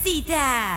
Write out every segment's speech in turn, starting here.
Cabecita.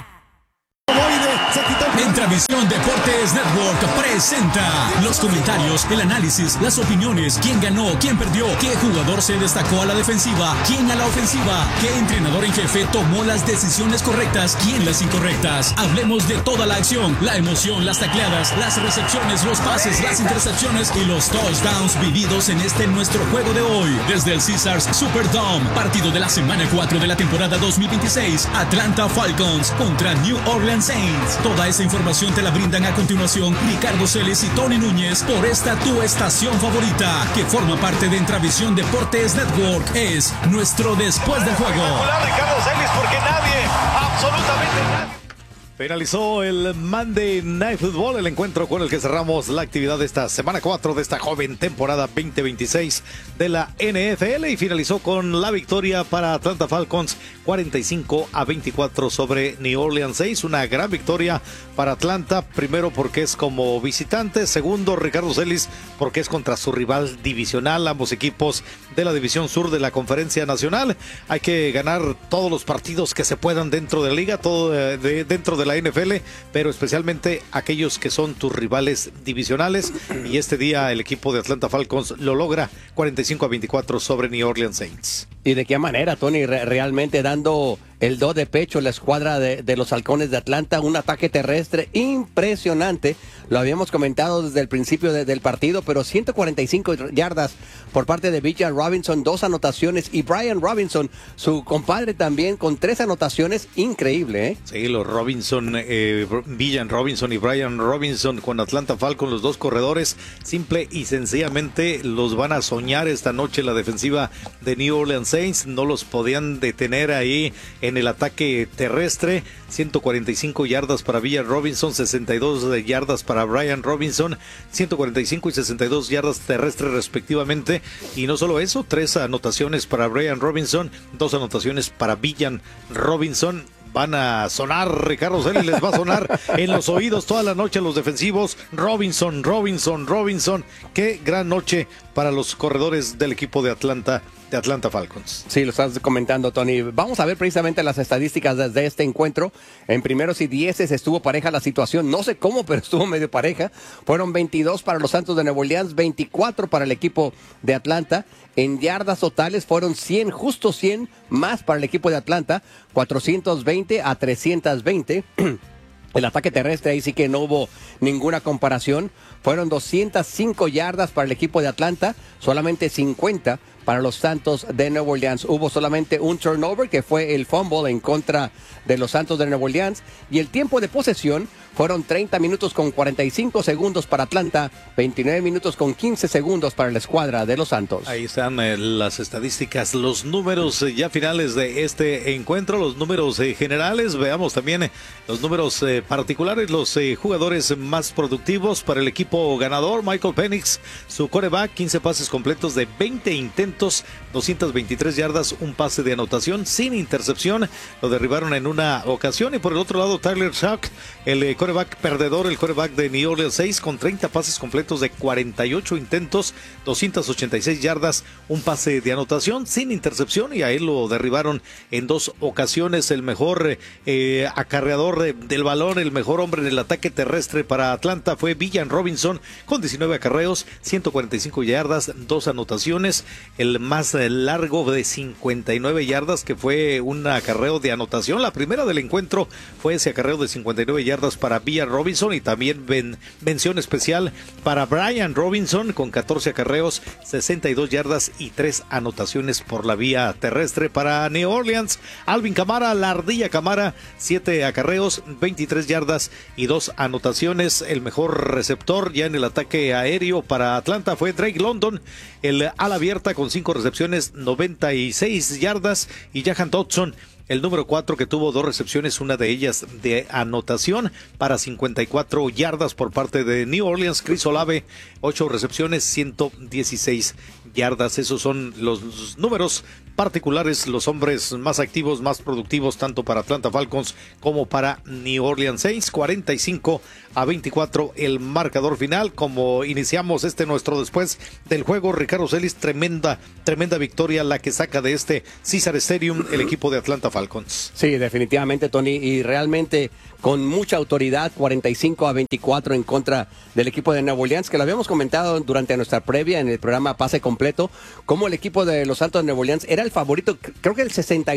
Entravisión Deportes Network presenta los comentarios, el análisis, las opiniones, quién ganó, quién perdió, qué jugador se destacó a la defensiva, quién a la ofensiva, qué entrenador en jefe tomó las decisiones correctas, quién las incorrectas. Hablemos de toda la acción, la emoción, las tacleadas, las recepciones, los pases, las intercepciones y los touchdowns vividos en nuestro juego de hoy. Desde el Caesars Superdome, partido de la semana 4 de la temporada 2026, Atlanta Falcons contra New Orleans Saints. Toda esa información te la brindan a continuación Ricardo Celis y Tony Núñez por esta tu estación favorita, que forma parte de Entravisión Deportes Network. Es nuestro Después del Juego. Ricardo Celis, porque nadie, absolutamente nadie. Finalizó el Monday Night Football, el encuentro con el que cerramos la actividad de esta semana 4 de esta joven temporada 2026 de la NFL, y finalizó con la victoria para Atlanta Falcons 45-24 sobre New Orleans Saints. Una gran victoria para Atlanta, primero porque es como visitante, segundo, Ricardo Celis, porque es contra su rival divisional, ambos equipos de la división sur de la Conferencia Nacional. Hay que ganar todos los partidos que se puedan dentro de la liga, dentro de la NFL, pero especialmente aquellos que son tus rivales divisionales, y este día el equipo de Atlanta Falcons lo logra 45-24 sobre New Orleans Saints. ¿Y de qué manera, Tony? Realmente dando el do de pecho la escuadra de los Halcones de Atlanta, un ataque terrestre impresionante. Lo habíamos comentado desde el principio del partido, pero 145 yardas por parte de Bijan Robinson, 2 anotaciones, y Brian Robinson, su compadre, también con 3 anotaciones. Increíble, ¿eh? Sí, los Robinson, Bijan Robinson y Brian Robinson con Atlanta Falcons, los dos corredores, simple y sencillamente los van a soñar esta noche la defensiva de New Orleans Saints. No los podían detener ahí en el ataque terrestre. 145 yardas para Bijan Robinson, 62 yardas para Brian Robinson, 145 y 62 yardas terrestres respectivamente. Y no solo eso, 3 anotaciones para Brian Robinson, 2 anotaciones para Bijan Robinson. Van a sonar, Ricardo Celis les va a sonar en los oídos toda la noche a los defensivos. Robinson. Qué gran noche para los corredores del equipo de Atlanta Falcons. Sí, lo estás comentando, Tony. Vamos a ver precisamente las estadísticas de este encuentro. En primeros y 10 estuvo pareja la situación. No sé cómo, pero estuvo medio pareja. Fueron 22 para los Santos de Nueva Orleans, 24 para el equipo de Atlanta. En yardas totales fueron 100, justo 100 más para el equipo de Atlanta, 420 a 320. El ataque terrestre, ahí sí que no hubo ninguna comparación. Fueron 205 yardas para el equipo de Atlanta, solamente 50 para los Santos de Nueva Orleans. Hubo solamente un turnover, que fue el fumble en contra de los Santos de Nueva Orleans. Y el tiempo de posesión fueron 30 minutos con 45 segundos para Atlanta, 29 minutos con 15 segundos para la escuadra de los Santos. Ahí están las estadísticas, los números ya finales de este encuentro, los números generales. Veamos también los números particulares, los jugadores más productivos para el equipo ganador. Michael Penix, su quarterback, 15 pases completos de 20 intentos, 223 yardas, un pase de anotación sin intercepción. Lo derribaron en una ocasión. Y por el otro lado, Tyler Shough, el quarterback perdedor, el quarterback de New Orleans Saints, con 30 pases completos de 48 intentos, 286 yardas, un pase de anotación sin intercepción, y a él lo derribaron en 2 ocasiones. El mejor acarreador del balón, el mejor hombre en el ataque terrestre para Atlanta fue Bijan Robinson, con 19 acarreos, 145 yardas, 2 anotaciones. El más largo de 59 yardas, que fue un acarreo de anotación. La primera del encuentro fue ese acarreo de 59 yardas para Bijan Robinson, y también mención especial para Brian Robinson, con 14 acarreos, 62 yardas y 3 anotaciones por la vía terrestre para New Orleans. Alvin Kamara, la ardilla Kamara, 7 acarreos, 23 yardas y 2 anotaciones. El mejor receptor ya en el ataque aéreo para Atlanta fue Drake London, el ala abierta, con 5 recepciones, 96 yardas, y Jahan Dodson, el número 4, que tuvo 2 recepciones, una de ellas de anotación, para 54 yardas por parte de New Orleans. Chris Olave, 8 recepciones, 116 yardas. Esos son los números particulares, los hombres más activos, más productivos, tanto para Atlanta Falcons como para New Orleans Saints. 45-24 el marcador final. Como iniciamos nuestro después del juego, Ricardo Celis, tremenda victoria la que saca de Caesars Stadium el equipo de Atlanta Falcons. Falcons. Sí, definitivamente, Tony, y realmente con mucha autoridad, 45-24 en contra del equipo de Nueva Orleans, que lo habíamos comentado durante nuestra previa en el programa Pase Completo, como el equipo de los Santos de Nueva Orleans era el favorito, creo que el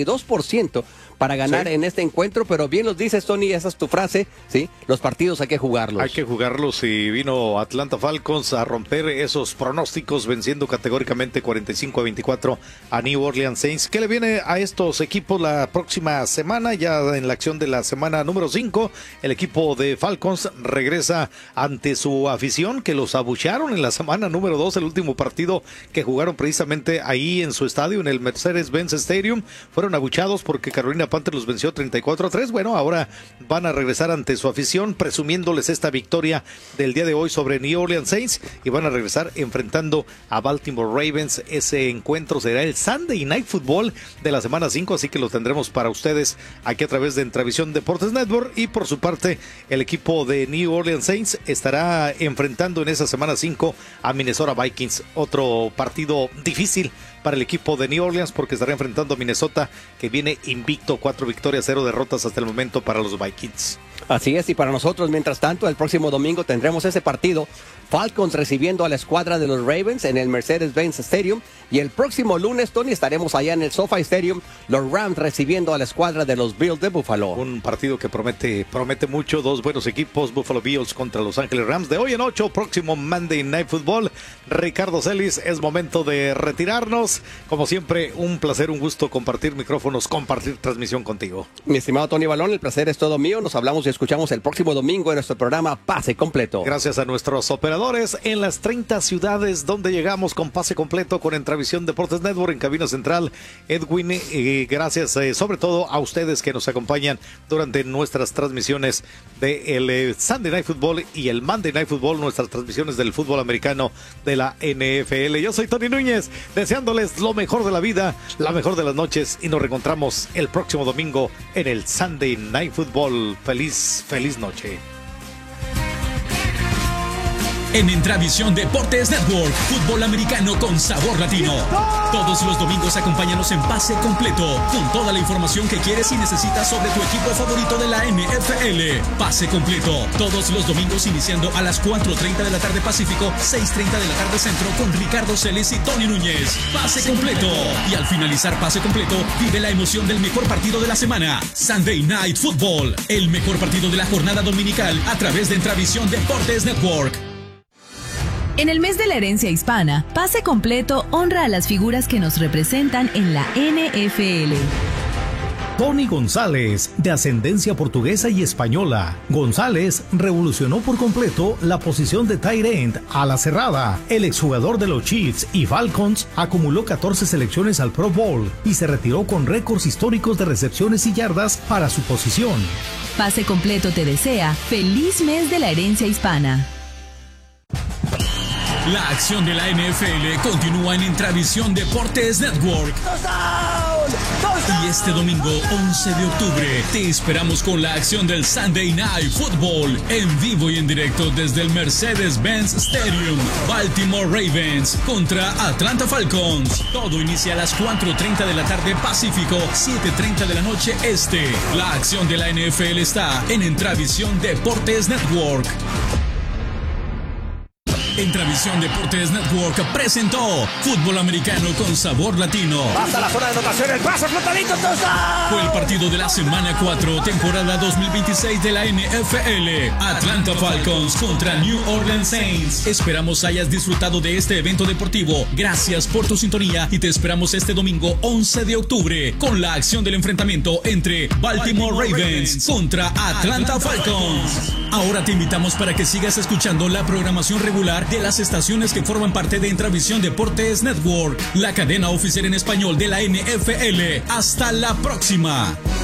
62% para ganar en este encuentro, pero bien los dices, Tony, esa es tu frase, ¿sí? Los partidos hay que jugarlos. Hay que jugarlos y vino Atlanta Falcons a romper esos pronósticos, venciendo categóricamente 45-24 a New Orleans Saints. ¿Qué le viene a estos equipos la próxima semana? Ya en la acción de la semana número 5, el equipo de Falcons regresa ante su afición, que los abuchearon en la semana número 2, el último partido que jugaron precisamente ahí en su estadio, en el Mercedes-Benz Stadium. Fueron abuchados porque Carolina Panthers los venció 34-3. Bueno, ahora van a regresar ante su afición, presumiéndoles esta victoria del día de hoy sobre New Orleans Saints, y van a regresar enfrentando a Baltimore Ravens. Ese encuentro será el Sunday Night Football de la semana 5, así que lo tendremos para ustedes aquí a través de Entravisión Deportes Network. Y por su parte, el equipo de New Orleans Saints estará enfrentando en esa semana 5 a Minnesota Vikings. Otro partido difícil para el equipo de New Orleans, porque estará enfrentando a Minnesota, que viene invicto, 4 victorias, 0 derrotas hasta el momento para los Vikings. Así es, y para nosotros, mientras tanto, el próximo domingo tendremos ese partido, Falcons recibiendo a la escuadra de los Ravens en el Mercedes-Benz Stadium, y el próximo lunes, Tony, estaremos allá en el SoFi Stadium, los Rams recibiendo a la escuadra de los Bills de Buffalo. Un partido que promete mucho, dos buenos equipos, Buffalo Bills contra Los Ángeles Rams. De hoy en 8, próximo Monday Night Football. Ricardo Celis, es momento de retirarnos. Como siempre, un placer, un gusto compartir micrófonos, compartir transmisión contigo. Mi estimado Tony Balón, el placer es todo mío. Nos hablamos y escuchamos el próximo domingo en nuestro programa Pase Completo. Gracias a nuestros operadores en las 30 ciudades donde llegamos con Pase Completo, con Entravisión Deportes Network, en cabina central, Edwin, y gracias sobre todo a ustedes que nos acompañan durante nuestras transmisiones del Sunday Night Football y el Monday Night Football, nuestras transmisiones del fútbol americano de la NFL. Yo soy Tony Núñez, deseándoles lo mejor de la vida, la mejor de las noches, y nos reencontramos el próximo domingo en el Sunday Night Football. Feliz noche. En Entravisión Deportes Network, fútbol americano con sabor latino. Todos los domingos acompáñanos en Pase Completo, con toda la información que quieres y necesitas sobre tu equipo favorito de la NFL. Pase Completo, todos los domingos iniciando a las 4:30 de la tarde Pacífico, 6:30 de la tarde Centro, con Ricardo Celis y Tony Núñez. Pase Completo. Y al finalizar Pase Completo, vive la emoción del mejor partido de la semana, Sunday Night Football, el mejor partido de la jornada dominical a través de Entravisión Deportes Network. En el mes de la herencia hispana, Pase Completo honra a las figuras que nos representan en la NFL. Tony González, de ascendencia portuguesa y española. González revolucionó por completo la posición de tight end a la cerrada. El exjugador de los Chiefs y Falcons acumuló 14 selecciones al Pro Bowl y se retiró con récords históricos de recepciones y yardas para su posición. Pase Completo te desea feliz mes de la herencia hispana. La acción de la NFL continúa en Entravisión Deportes Network. Y este domingo 11 de octubre te esperamos con la acción del Sunday Night Football en vivo y en directo desde el Mercedes-Benz Stadium. Baltimore Ravens contra Atlanta Falcons. Todo inicia a las 4:30 de la tarde Pacífico, 7:30 de la noche Este. La acción de la NFL está en Entravisión Deportes Network. Entravisión Deportes Network presentó Fútbol Americano con Sabor Latino. Hasta la zona de anotación, el pase flotadito, Fue el partido de la semana 4, temporada 2026 de la NFL. Atlanta Falcons contra New Orleans Saints. Esperamos hayas disfrutado de este evento deportivo. Gracias por tu sintonía y te esperamos este domingo 11 de octubre con la acción del enfrentamiento entre Baltimore Ravens contra Atlanta Falcons. Ahora te invitamos para que sigas escuchando la programación regular de las estaciones que forman parte de Entravisión Deportes Network, la cadena oficial en español de la NFL. Hasta la próxima.